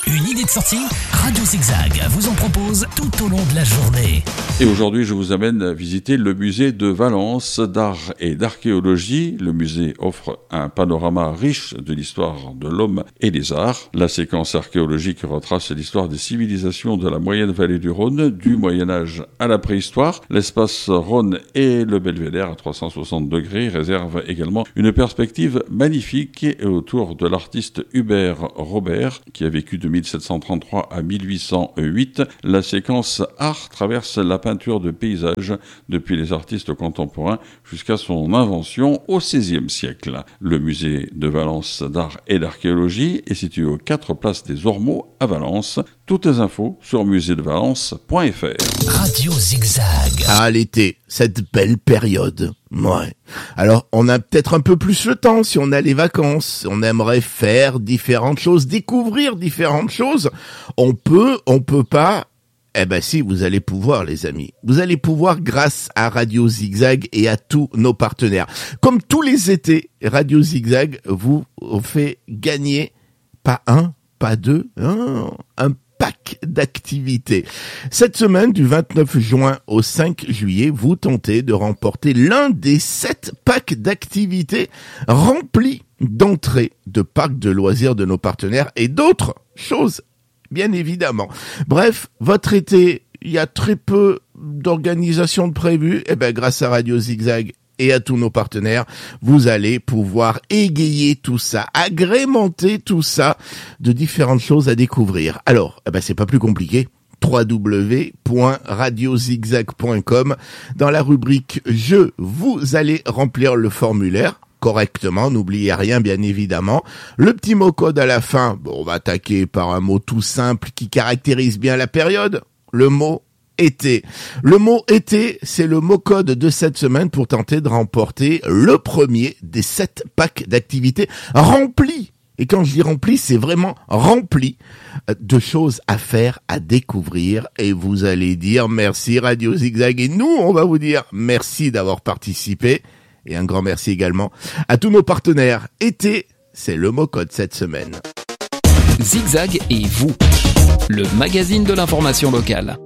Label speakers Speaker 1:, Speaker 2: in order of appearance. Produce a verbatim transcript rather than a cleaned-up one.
Speaker 1: Une idée de sortie? Radio Zigzag vous en propose tout au long de la journée.
Speaker 2: Et aujourd'hui, je vous amène à visiter le musée de Valence d'art et d'archéologie. Le musée offre un panorama riche de l'histoire de l'homme et des arts. La séquence archéologique retrace l'histoire des civilisations de la moyenne vallée du Rhône, du Moyen-Âge à la préhistoire. L'espace Rhône et le Belvédère à trois cent soixante degrés réservent également une perspective magnifique autour de l'artiste Hubert Robert, qui a vécu de mille sept cent trente-trois à mille huit cent huit. La séquence art traverse la peinture de paysage depuis les artistes contemporains jusqu'à son invention au seizième siècle. Le musée de Valence d'art et d'archéologie est situé aux quatre places des Ormeaux à Valence. Toutes les infos sur musée de valence point f r.
Speaker 1: Radio Zigzag.
Speaker 3: Ah, l'été, cette belle période. Ouais. Alors, on a peut-être un peu plus le temps si on a les vacances. On aimerait faire différentes choses, découvrir différentes choses. On peut, on peut pas. Eh ben si, vous allez pouvoir, les amis. Vous allez pouvoir grâce à Radio Zigzag et à tous nos partenaires. Comme tous les étés, Radio Zigzag vous fait gagner pas un, pas deux, un, un pack d'activités. Cette semaine, du vingt-neuf juin au cinq juillet, vous tentez de remporter l'un des sept packs d'activités remplis d'entrées de parcs de loisirs de nos partenaires et d'autres choses, bien évidemment. Bref, votre été, il y a très peu d'organisations de prévues. Eh ben, grâce à Radio Zigzag et à tous nos partenaires, vous allez pouvoir égayer tout ça, agrémenter tout ça de différentes choses à découvrir. Alors, eh ben, c'est pas plus compliqué. w w w point radio zigzag point com. Dans la rubrique Jeux, vous allez remplir le formulaire correctement, n'oubliez rien bien évidemment. Le petit mot code à la fin, bon, on va attaquer par un mot tout simple qui caractérise bien la période, le mot été. Le mot été, c'est le mot code de cette semaine pour tenter de remporter le premier des sept packs d'activités remplis. Et quand je dis rempli, c'est vraiment rempli de choses à faire, à découvrir. Et vous allez dire merci Radio Zigzag. Et nous, on va vous dire merci d'avoir participé. Et un grand merci également à tous nos partenaires. Été, c'est le mot code cette semaine.
Speaker 4: Zigzag et vous, le magazine de l'information locale.